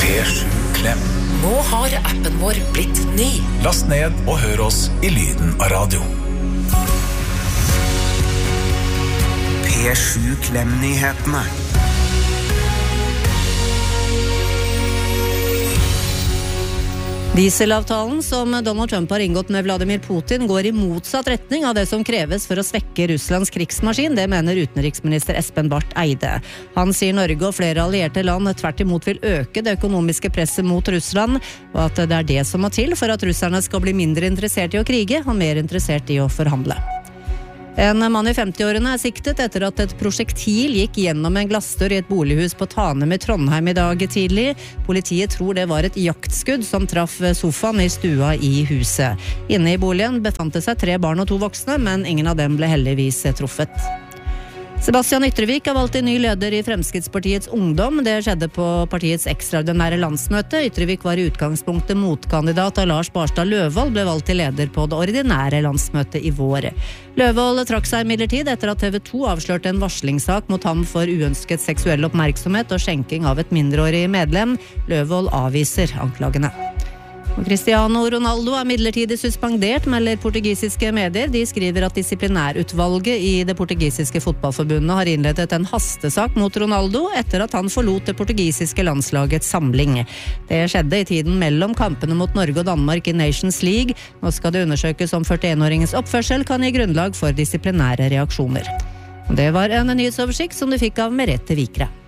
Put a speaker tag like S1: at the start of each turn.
S1: P7 Klem.
S2: Nå har appen vår blitt ny.
S1: Last ned og hør oss i lyden av radio.
S3: P7 Klem-nyhetene.
S4: Dieselavtalen som Donald Trump har inngått med Vladimir Putin går i motsatt retning av det som kreves for å svekke Russlands krigsmaskin, det mener utenriksminister Espen Barth Eide. Han sier Norge og flere allierte land tvert imot vil øke det økonomiske presset mot Russland, og at det er det som må til for at russerne skal bli mindre interessert i å krige og mer interessert i å forhandle. En mann i 50-årene er siktet etter at et prosjektil gikk gjennom en glassdør i et bolighus på Tanem i Trondheim i dag tidlig. Politiet tror det var et jaktskudd som traff sofaen i stua i huset. Inne i boligen befant det seg 3 barn og 2 voksne, men ingen av dem ble heldigvis truffet. Sebastian Ytrevik har valgt en ny leder i Fremskrittspartiets Ungdom. Det skjedde på partiets ekstraordinære landsmøte. Ytrevik var i utgangspunktet motkandidat da Lars Barstad Løvold ble valgt til leder på det ordinære landsmøtet i vår. Løvold trakk seg imidlertid etter at TV 2 avslørte en varslingssak mot ham for uønsket seksuell oppmerksomhet og skjenking av et mindreårig medlem. Løvold avviser anklagene. Cristiano Ronaldo er midlertidig suspendert, melder portugisiske medier. De skriver at disiplinærutvalget i det portugisiske fotballforbundet har innledet en hastesak mot Ronaldo etter at han forlot det portugisiske landslagets samling. Det skjedde i tiden mellom kampene mot Norge og Danmark i Nations League. Nå skal det undersøkes om 41-åringens oppførsel kan gi grunnlag for disiplinære reaksjoner. Det var en nyhetsoversikt som du fikk av Merete Vikre.